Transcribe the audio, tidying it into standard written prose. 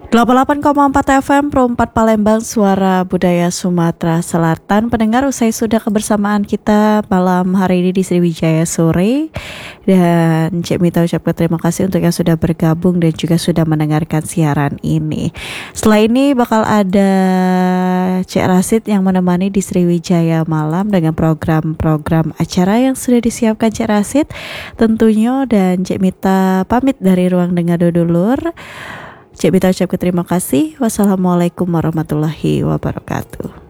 88,4 FM Pro 4 Palembang, Suara Budaya Sumatera Selatan. Pendengar, usai sudah kebersamaan kita malam hari ini di Sriwijaya Sore. Dan Cik Mita ucapkan terima kasih untuk yang sudah bergabung dan juga sudah mendengarkan siaran ini. Setelah ini bakal ada Cik Rasid yang menemani di Sriwijaya malam dengan program-program acara yang sudah disiapkan Cik Rasid tentunya. Dan Cik Mita pamit dari ruang dengar dulur. Cik Mita ucapkan terima kasih. Wassalamualaikum warahmatullahi wabarakatuh.